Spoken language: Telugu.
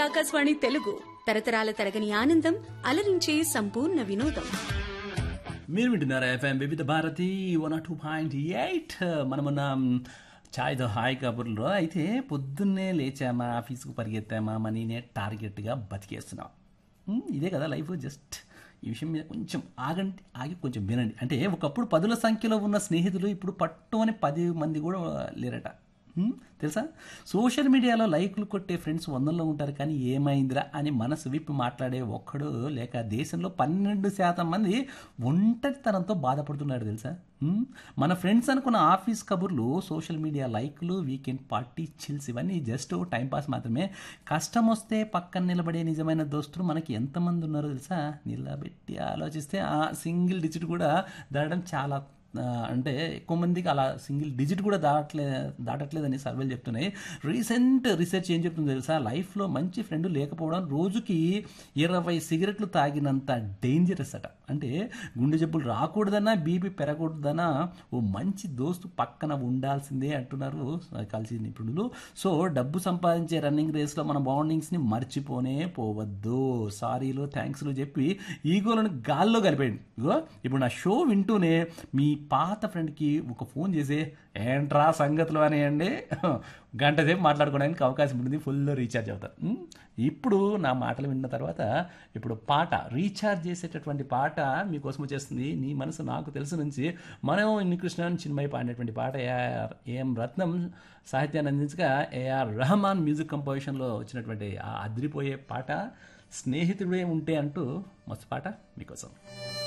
ఆకాశవాణి తెలుగు తరతరాల తరగని ఆనందం అలరించే సంపూర్ణ వినోదం. మీరు వింటున్నారా ఎఫ్ఎం వివిధ భారతి 102.8. మనమున్నాం ఛాయ్తో హాయ్ కబుర్లో. అయితే పొద్దున్నే లేచామా, ఆఫీస్కు పరిగెత్తామా, మనీనే టార్గెట్గా బతికేస్తున్నాం. ఇదే కదా లైఫ్. జస్ట్ ఈ విషయం మీద కొంచెం ఆగి కొంచెం వినండి. అంటే ఒకప్పుడు 10ల సంఖ్యలో ఉన్న స్నేహితులు ఇప్పుడు పట్టుమని 10 మంది కూడా లేరట. తెలుసా? సోషల్ మీడియాలో లైకులు కొట్టే ఫ్రెండ్స్ 100లో ఉంటారు, కానీ ఏమైందిరా అని మనసు విప్పి మాట్లాడే ఒక్కడు లేక దేశంలో 12% మంది ఒంటరితనంతో బాధపడుతున్నాడు. తెలుసా? మన ఫ్రెండ్స్ అనుకున్న ఆఫీస్ కబుర్లు, సోషల్ మీడియా లైకులు, వీకెండ్ పార్టీ చిల్స్ ఇవన్నీ జస్ట్ టైంపాస్ మాత్రమే. కష్టం వస్తే పక్కన నిలబడే నిజమైన దోస్తులు మనకి ఎంతమంది ఉన్నారో తెలుసా? నిలబెట్టి ఆలోచిస్తే ఆ సింగిల్ డిజిట్ కూడా దాటడం చాలా అంటే ఎక్కువ మందికి అలా సింగిల్ డిజిట్ కూడా దాటట్లేదని సర్వేలు చెప్తున్నాయి. రీసెంట్ రీసెర్చ్ ఏం చెప్తుందో తెలుసా? లైఫ్లో మంచి ఫ్రెండ్ లేకపోవడం రోజుకి 20 సిగరెట్లు తాగినంత డేంజరస్ అట. అంటే గుండె జబ్బులు రాకూడదన్నా, బీపీ పెరగకూడదన్నా ఓ మంచి దోస్తు పక్కన ఉండాల్సిందే అంటున్నారు కలిసి నిపుణులు. సో డబ్బు సంపాదించే రన్నింగ్ రేస్లో మన బాండింగ్స్ని మర్చిపోనే పోవద్దు. సారీలు థ్యాంక్స్లు చెప్పి ఈగోలను గాల్లో కలిపేయండి. ఇగో ఇప్పుడు నా షో వింటూనే మీ పాత ఫ్రెండ్కి ఒక ఫోన్ చేసి ఏంట్రా సంగతులు అనేయండి, గంట సేపు మాట్లాడుకోవడానికి అవకాశం ఉంటుంది. ఫుల్ రీఛార్జ్ అవుతారు. ఇప్పుడు నా మాటలు విన్న తర్వాత ఇప్పుడు పాట రీఛార్జ్ చేసేటటువంటి పాట మీకోసం వచ్చేస్తుంది. నీ మనసు నాకు తెలుసు నుంచి మనం ఇన్నికృష్ణన్ చిన్మయి పాడినటువంటి పాట. ఏఎం రత్నం సాహిత్యాన్ని అందించగా ఏఆర్ రెహమాన్ మ్యూజిక్ కంపోజిషన్లో వచ్చినటువంటి ఆ అదిరిపోయే పాట స్నేహితుడే ఉంటే అంటూ మస్తు పాట మీకోసం.